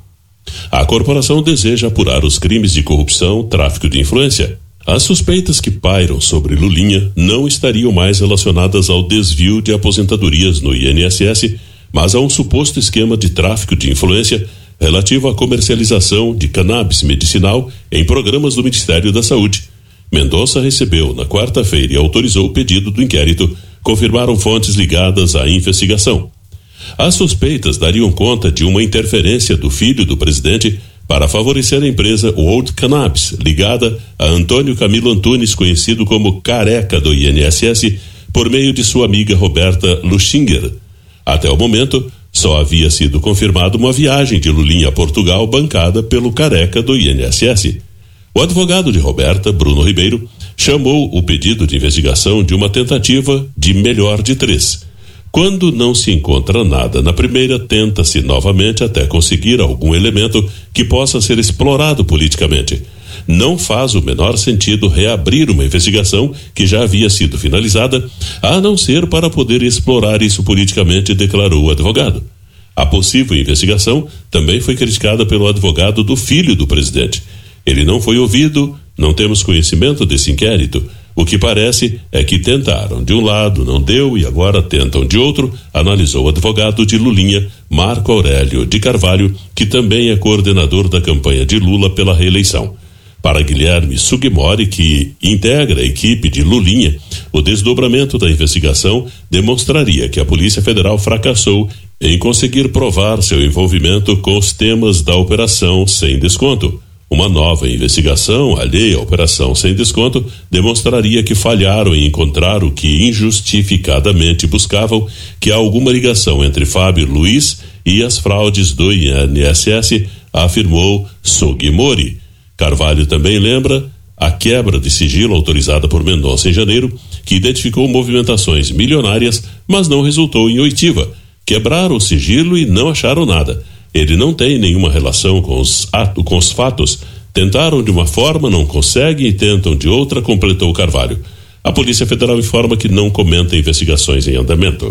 A corporação deseja apurar os crimes de corrupção, tráfico de influência. As suspeitas que pairam sobre Lulinha não estariam mais relacionadas ao desvio de aposentadorias no I N S S, mas a um suposto esquema de tráfico de influência relativo à comercialização de cannabis medicinal em programas do Ministério da Saúde. Mendonça recebeu na quarta-feira e autorizou o pedido do inquérito, confirmaram fontes ligadas à investigação. As suspeitas dariam conta de uma interferência do filho do presidente para favorecer a empresa World Cannabis, ligada a Antônio Camilo Antunes, conhecido como Careca do I N S S, por meio de sua amiga Roberta Luxinger. Até o momento, só havia sido confirmado uma viagem de Lulinha a Portugal bancada pelo Careca do I N S S. O advogado de Roberta, Bruno Ribeiro, chamou o pedido de investigação de uma tentativa de melhor de três. Quando não se encontra nada na primeira, tenta-se novamente até conseguir algum elemento que possa ser explorado politicamente. Não faz o menor sentido reabrir uma investigação que já havia sido finalizada, a não ser para poder explorar isso politicamente, declarou o advogado. A possível investigação também foi criticada pelo advogado do filho do presidente. Ele não foi ouvido, não temos conhecimento desse inquérito. O que parece é que tentaram de um lado, não deu e agora tentam de outro, analisou o advogado de Lulinha, Marco Aurélio de Carvalho, que também é coordenador da campanha de Lula pela reeleição. Para Guilherme Sugimori, que integra a equipe de Lulinha, o desdobramento da investigação demonstraria que a Polícia Federal fracassou em conseguir provar seu envolvimento com os temas da operação sem desconto. Uma nova investigação, alheia à operação sem desconto, demonstraria que falharam em encontrar o que injustificadamente buscavam, que há alguma ligação entre Fábio Luiz e as fraudes do I N S S, afirmou Sugimori. Carvalho também lembra a quebra de sigilo autorizada por Mendonça em janeiro, que identificou movimentações milionárias, mas não resultou em oitiva. Quebraram o sigilo e não acharam nada. Ele não tem nenhuma relação com os, atos, com os fatos. Tentaram de uma forma, não conseguem e tentam de outra, completou Carvalho. A Polícia Federal informa que não comenta investigações em andamento.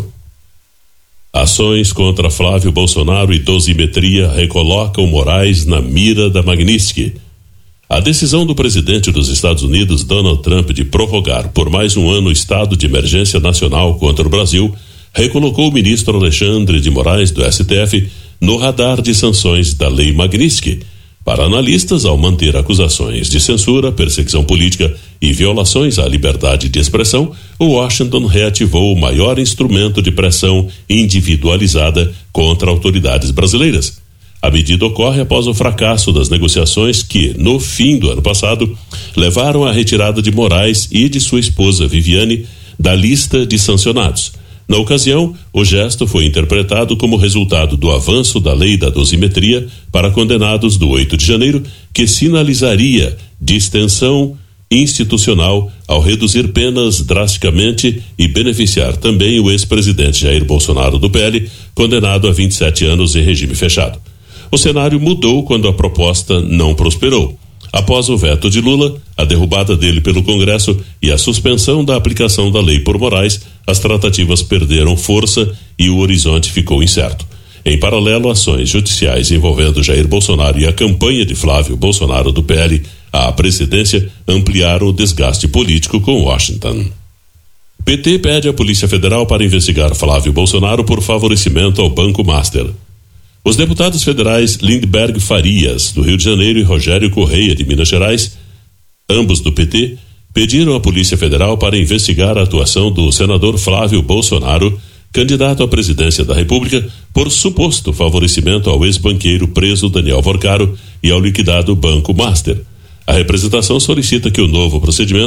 Ações contra Flávio Bolsonaro e dosimetria recolocam Moraes na mira da Magnitsky. A decisão do presidente dos Estados Unidos, Donald Trump, de prorrogar por mais um ano o estado de emergência nacional contra o Brasil, recolocou o ministro Alexandre de Moraes, do S T F, no radar de sanções da Lei Magnitsky. Para analistas, ao manter acusações de censura, perseguição política e violações à liberdade de expressão, o Washington reativou o maior instrumento de pressão individualizada contra autoridades brasileiras. A medida ocorre após o fracasso das negociações que, no fim do ano passado, levaram à retirada de Moraes e de sua esposa Viviane da lista de sancionados. Na ocasião, o gesto foi interpretado como resultado do avanço da lei da dosimetria para condenados do oito de janeiro, que sinalizaria distensão institucional ao reduzir penas drasticamente e beneficiar também o ex-presidente Jair Bolsonaro do P L, condenado a vinte e sete anos em regime fechado. O cenário mudou quando a proposta não prosperou. Após o veto de Lula, a derrubada dele pelo Congresso e a suspensão da aplicação da lei por Moraes, as tratativas perderam força e o horizonte ficou incerto. Em paralelo, ações judiciais envolvendo Jair Bolsonaro e a campanha de Flávio Bolsonaro do P L à presidência ampliaram o desgaste político com Washington. P T pede à Polícia Federal para investigar Flávio Bolsonaro por favorecimento ao Banco Master. Os deputados federais Lindbergh Farias, do Rio de Janeiro, e Rogério Correia, de Minas Gerais, ambos do P T, pediram à Polícia Federal para investigar a atuação do senador Flávio Bolsonaro, candidato à presidência da República, por suposto favorecimento ao ex-banqueiro preso Daniel Vorcaro e ao liquidado Banco Master. A representação solicita que o novo procedimento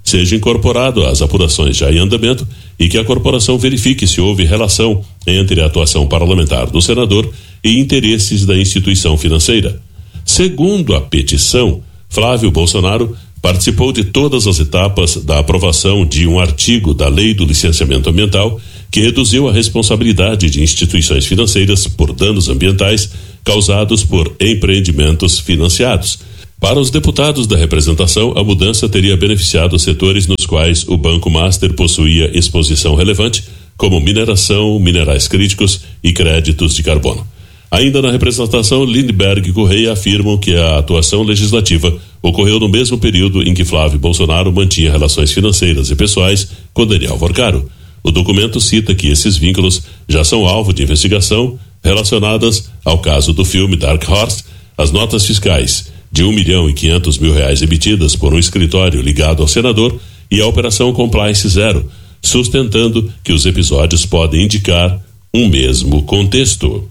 seja incorporado às apurações já em andamento e que a corporação verifique se houve relação entre a atuação parlamentar do senador e interesses da instituição financeira. Segundo a petição, Flávio Bolsonaro participou de todas as etapas da aprovação de um artigo da Lei do Licenciamento Ambiental que reduziu a responsabilidade de instituições financeiras por danos ambientais causados por empreendimentos financiados. Para os deputados da representação, a mudança teria beneficiado setores nos quais o Banco Master possuía exposição relevante, como mineração, minerais críticos e créditos de carbono. Ainda na representação, Lindbergh e Correia afirmam que a atuação legislativa ocorreu no mesmo período em que Flávio Bolsonaro mantinha relações financeiras e pessoais com Daniel Vorcaro. O documento cita que esses vínculos já são alvo de investigação relacionadas ao caso do filme Dark Horse, as notas fiscais de um milhão e quinhentos mil reais emitidas por um escritório ligado ao senador e a Operação Compliance Zero, sustentando que os episódios podem indicar um mesmo contexto.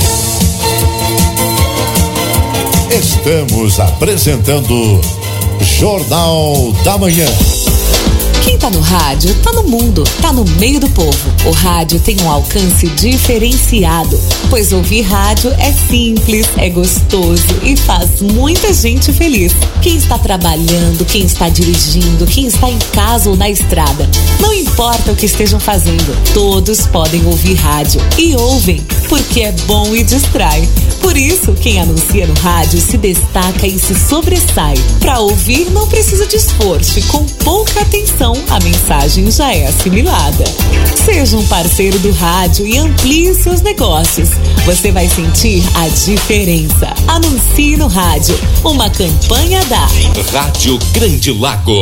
Estamos apresentando Jornal da Manhã. Quem tá no rádio, tá no mundo, tá no meio do povo. O rádio tem um alcance diferenciado, pois ouvir rádio é simples, é gostoso e faz muita gente feliz. Quem está trabalhando, quem está dirigindo, quem está em casa ou na estrada, não importa o que estejam fazendo, todos podem ouvir rádio e ouvem, porque é bom e distrai. Por isso, quem anuncia no rádio se destaca e se sobressai. Para ouvir não precisa de esforço e com pouca atenção a mensagem já é assimilada. Seja um parceiro do rádio e amplie seus negócios. Você vai sentir a diferença. Anuncie no rádio. Uma campanha da Rádio Grande Lago.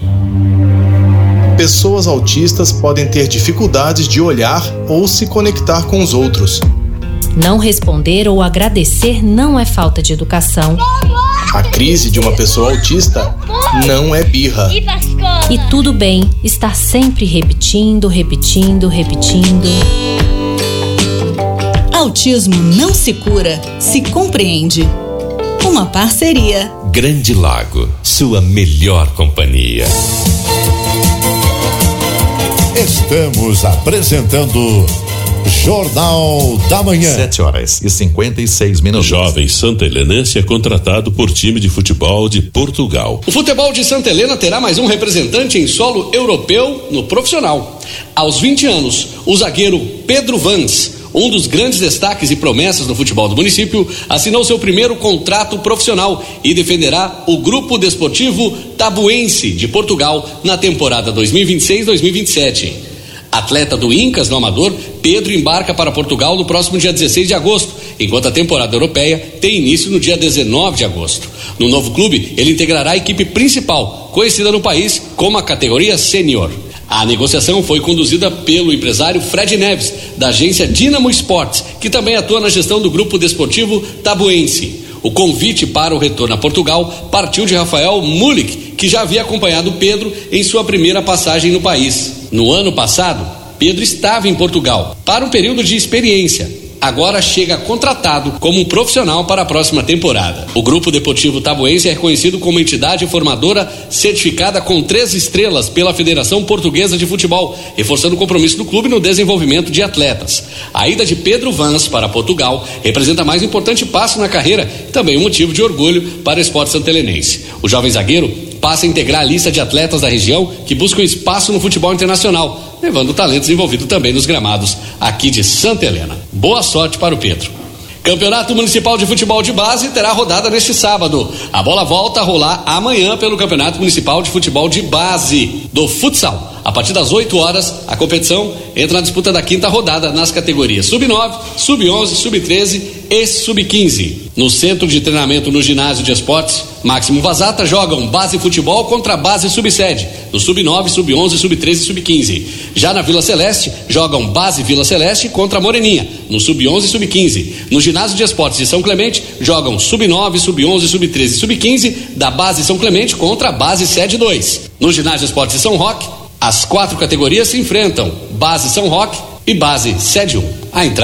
Pessoas autistas podem ter dificuldades de olhar ou se conectar com os outros. Não responder ou agradecer não é falta de educação. A crise de uma pessoa autista não é birra. E tudo bem estar sempre repetindo, repetindo, repetindo. Autismo não se cura, se compreende. Uma parceria. Grande Lago, sua melhor companhia. Estamos apresentando Jornal da Manhã. Sete horas e cinquenta e seis minutos. Jovem santelenense é contratado por time de futebol de Portugal. O futebol de Santa Helena terá mais um representante em solo europeu no profissional. Aos vinte anos, o zagueiro Pedro Vans, um dos grandes destaques e promessas do futebol do município, assinou seu primeiro contrato profissional e defenderá o Grupo Desportivo Tabuense de Portugal na temporada dois mil e vinte e seis dois mil e vinte e sete. Atleta do Incas no Amador, Pedro embarca para Portugal no próximo dia dezesseis de agosto, enquanto a temporada europeia tem início no dia dezenove de agosto. No novo clube, ele integrará a equipe principal, conhecida no país como a categoria Sênior. A negociação foi conduzida pelo empresário Fred Neves, da agência Dinamo Sports, que também atua na gestão do Grupo Desportivo Tabuense. O convite para o retorno a Portugal partiu de Rafael Mulik, que já havia acompanhado Pedro em sua primeira passagem no país. No ano passado, Pedro estava em Portugal para um período de experiência. Agora chega contratado como um profissional para a próxima temporada. O Grupo Deportivo Tabuense é reconhecido como entidade formadora certificada com três estrelas pela Federação Portuguesa de Futebol, reforçando o compromisso do clube no desenvolvimento de atletas. A ida de Pedro Vans para Portugal representa mais um importante passo na carreira e também um motivo de orgulho para o esporte santelenense. O jovem zagueiro passa a integrar a lista de atletas da região que buscam espaço no futebol internacional, levando o talento desenvolvido também nos gramados aqui de Santa Helena. Boa sorte para o Pedro. Campeonato Municipal de Futebol de Base terá rodada neste sábado. A bola volta a rolar amanhã pelo Campeonato Municipal de Futebol de Base do Futsal. A partir das oito horas, a competição entra na disputa da quinta rodada nas categorias sub nove, sub onze, sub treze e sub quinze. No centro de treinamento no ginásio de esportes Máximo Vazata jogam base futebol contra base subsede. No sub nove, sub onze, sub treze e sub quinze. Já na Vila Celeste, jogam base Vila Celeste contra Moreninha. No sub onze e sub quinze. No ginásio de esportes de São Clemente, jogam sub nove, sub onze, sub treze e sub quinze da base São Clemente contra a base sede dois. No ginásio de esportes de São Roque, as quatro categorias se enfrentam: base São Roque e base sede um. A entrada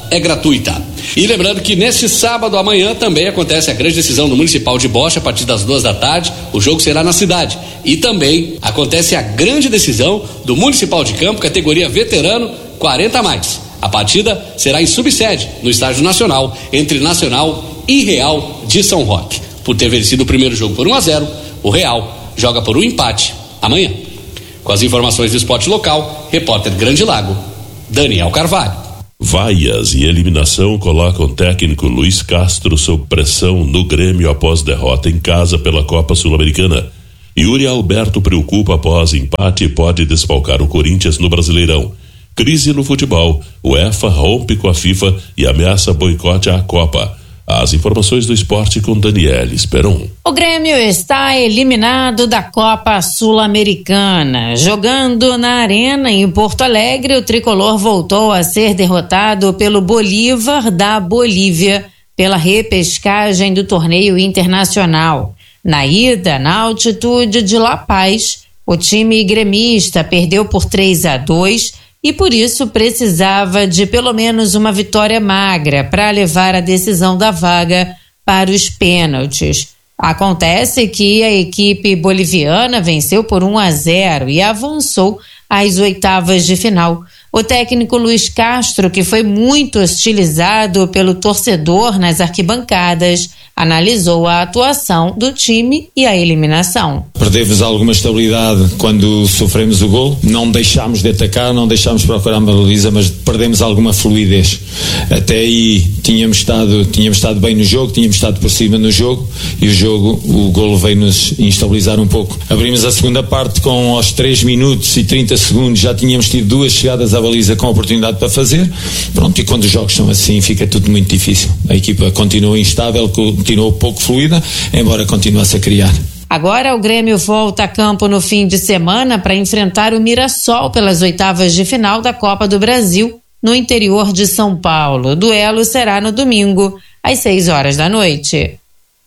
é gratuita. E lembrando que neste sábado amanhã também acontece a grande decisão do Municipal de Bocha a partir das duas da tarde. O jogo será na cidade. E também acontece a grande decisão do Municipal de Campo, categoria veterano quarenta a mais. A partida será em subsede, no Estádio Nacional, entre Nacional e Real de São Roque. Por ter vencido o primeiro jogo por um a zero, o Real joga por um empate amanhã. Com as informações do esporte local, repórter Grande Lago, Daniel Carvalho. Vaias e eliminação colocam o técnico Luiz Castro sob pressão no Grêmio após derrota em casa pela Copa Sul-Americana. Yuri Alberto preocupa após empate e pode desfalcar o Corinthians no Brasileirão. Crise no futebol. UEFA rompe com a FIFA e ameaça boicote à Copa. As informações do esporte com Daniela Esperon. O Grêmio está eliminado da Copa Sul-Americana. Jogando na Arena em Porto Alegre, o tricolor voltou a ser derrotado pelo Bolívar da Bolívia pela repescagem do torneio internacional. Na ida, na altitude de La Paz, o time gremista perdeu por três a dois e por isso precisava de pelo menos uma vitória magra para levar a decisão da vaga para os pênaltis. Acontece que a equipe boliviana venceu por um a zero e avançou às oitavas de final. O técnico Luiz Castro, que foi muito hostilizado pelo torcedor nas arquibancadas, analisou a atuação do time e a eliminação. Perdemos alguma estabilidade quando sofremos o gol, não deixámos de atacar, não deixámos de procurar uma baliza, mas perdemos alguma fluidez. Até aí tínhamos estado, tínhamos estado bem no jogo, tínhamos estado por cima no jogo e o jogo, o golo veio-nos instabilizar um pouco. Abrimos a segunda parte com aos três minutos e trinta segundos, já tínhamos tido duas chegadas à baliza com oportunidade para fazer. Pronto, e quando os jogos são assim fica tudo muito difícil. A equipa continua instável, continuou pouco fluida, embora continuasse a criar. Agora o Grêmio volta a campo no fim de semana para enfrentar o Mirassol pelas oitavas de final da Copa do Brasil, no interior de São Paulo. O duelo será no domingo, às seis horas da noite.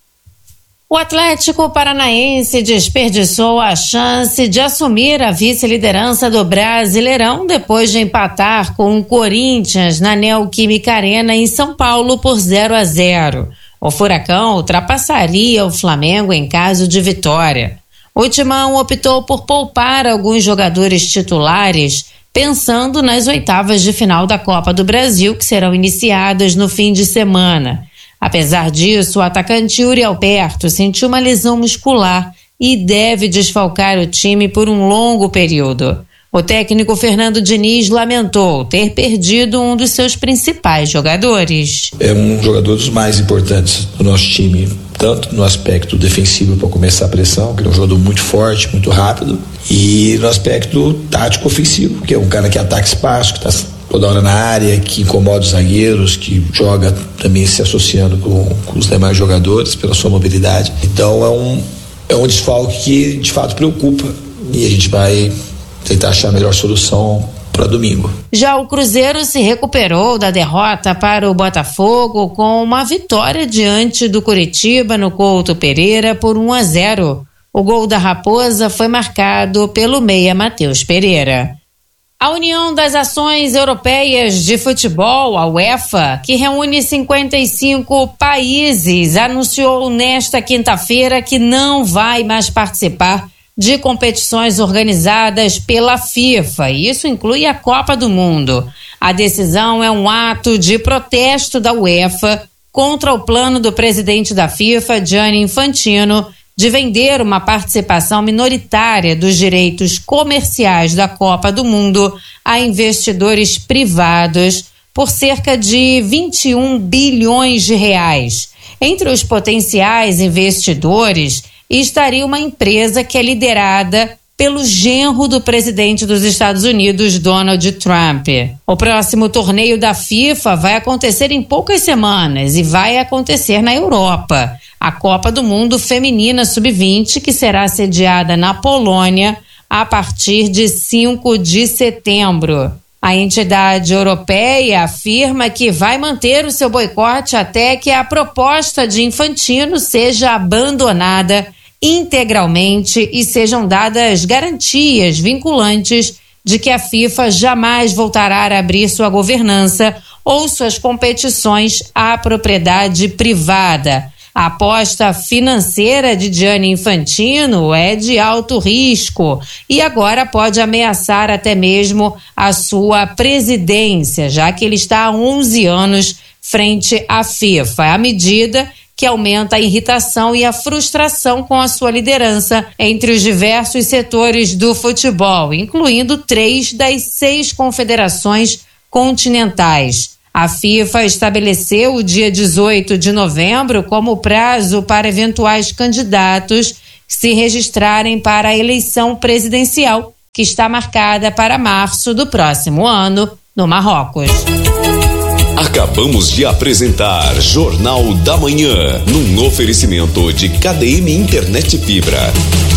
O Atlético Paranaense desperdiçou a chance de assumir a vice-liderança do Brasileirão depois de empatar com o Corinthians na Neoquímica Arena em São Paulo por zero a zero. O Furacão ultrapassaria o Flamengo em caso de vitória. O Timão optou por poupar alguns jogadores titulares, pensando nas oitavas de final da Copa do Brasil, que serão iniciadas no fim de semana. Apesar disso, o atacante Yuri Alberto sentiu uma lesão muscular e deve desfalcar o time por um longo período. O técnico Fernando Diniz lamentou ter perdido um dos seus principais jogadores. É um jogador dos mais importantes do nosso time, tanto no aspecto defensivo para começar a pressão, que é um jogador muito forte, muito rápido, e no aspecto tático ofensivo, que é um cara que ataca espaço, que está toda hora na área, que incomoda os zagueiros, que joga também se associando com, com os demais jogadores pela sua mobilidade. Então é um, é um desfalque que de fato preocupa e a gente vai tentar achar a melhor solução para domingo. Já o Cruzeiro se recuperou da derrota para o Botafogo com uma vitória diante do Coritiba no Couto Pereira por um a zero. O gol da Raposa foi marcado pelo meia Matheus Pereira. A União das Ações Europeias de Futebol, a UEFA, que reúne cinquenta e cinco países, anunciou nesta quinta-feira que não vai mais participar de competições organizadas pela FIFA. Isso inclui a Copa do Mundo. A decisão é um ato de protesto da UEFA contra o plano do presidente da FIFA, Gianni Infantino, de vender uma participação minoritária dos direitos comerciais da Copa do Mundo a investidores privados por cerca de vinte e um bilhões de reais. Entre os potenciais investidores estaria uma empresa que é liderada pelo genro do presidente dos Estados Unidos, Donald Trump. O próximo torneio da FIFA vai acontecer em poucas semanas e vai acontecer na Europa. A Copa do Mundo Feminina sub vinte, que será sediada na Polônia a partir de cinco de setembro. A entidade europeia afirma que vai manter o seu boicote até que a proposta de Infantino seja abandonada integralmente e sejam dadas garantias vinculantes de que a FIFA jamais voltará a abrir sua governança ou suas competições à propriedade privada. A aposta financeira de Gianni Infantino é de alto risco e agora pode ameaçar até mesmo a sua presidência, já que ele está há onze anos frente à FIFA. A medida que aumenta a irritação e a frustração com a sua liderança entre os diversos setores do futebol, incluindo três das seis confederações continentais. A FIFA estabeleceu o dia dezoito de novembro como prazo para eventuais candidatos se registrarem para a eleição presidencial, que está marcada para março do próximo ano, no Marrocos. Acabamos de apresentar Jornal da Manhã, num oferecimento de K D M Internet Fibra.